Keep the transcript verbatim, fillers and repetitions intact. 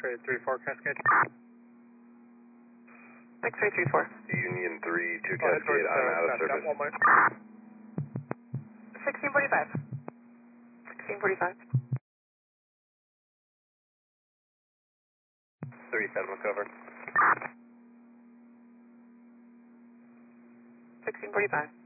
X-ray three four Cascade. X-ray three four. Union three two Oh, head Cascade, towards, I'm uh, out of Scott, service. one more. sixteen forty-five. sixteen forty-five. three seven, look over. sixteen forty-five.